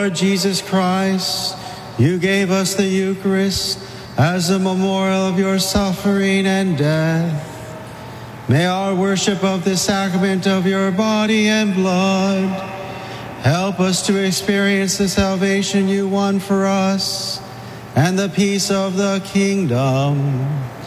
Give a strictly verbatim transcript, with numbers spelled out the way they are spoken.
Lord Jesus Christ, you gave us the Eucharist as a memorial of your suffering and death. May our worship of the sacrament of your body and blood help us to experience the salvation you won for us and the peace of the kingdom.